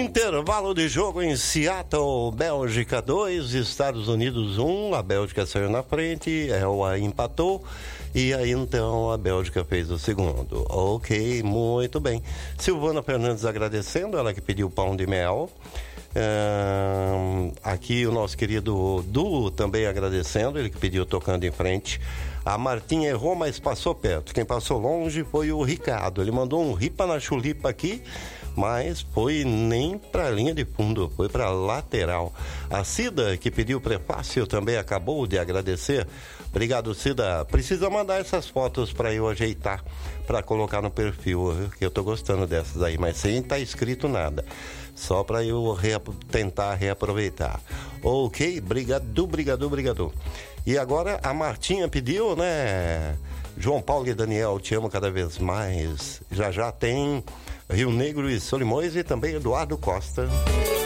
Intervalo de jogo em Seattle, Bélgica 2, Estados Unidos 1. A Bélgica saiu na frente, Elba empatou e aí então a Bélgica fez o segundo. Ok, muito bem. Silvana Fernandes agradecendo, ela que pediu pão de mel. Aqui o nosso querido Du também agradecendo, ele que pediu tocando em frente. A Martinha errou, mas passou perto. Quem passou longe foi o Ricardo. Ele mandou um ripa na chulipa aqui, mas foi nem para a linha de fundo, foi para lateral. A Cida, que pediu prefácio, também acabou de agradecer. Obrigado, Cida. Precisa mandar essas fotos para eu ajeitar, para colocar no perfil, viu? Que eu tô gostando dessas aí, mas sem estar escrito nada. Só para eu tentar reaproveitar. Ok, obrigado. E agora a Martinha pediu, né? João Paulo e Daniel, te amo cada vez mais. Já tem Rio Negro e Solimões e também Eduardo Costa.